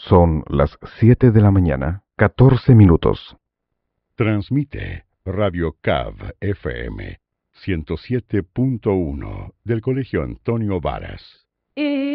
Son las 7 de la mañana, 14 minutos. Transmite Radio CAV FM 107.1 del Colegio Antonio Varas.